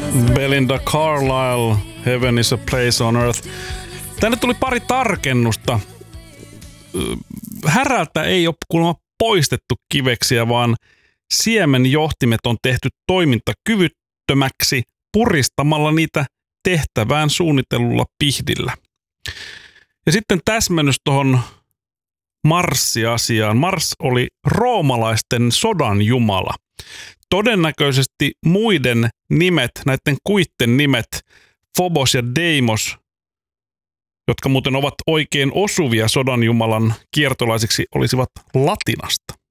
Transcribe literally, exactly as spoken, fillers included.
Belinda Carlisle, Heaven is a Place on Earth. Tänne tuli pari tarkennusta. Härältä ei ole kuulemma poistettu kiveksiä, vaan siemenjohtimet on tehty toimintakyvyttömäksi puristamalla niitä tehtävään suunnitellulla pihdillä. Ja sitten täsmennys tuohon Marsi-asiaan. Mars oli roomalaisten sodan jumala. Todennäköisesti muiden nimet, näiden kuitten nimet, Phobos ja Deimos, jotka muuten ovat oikein osuvia sodan jumalan kiertolaisiksi, olisivat latinasta.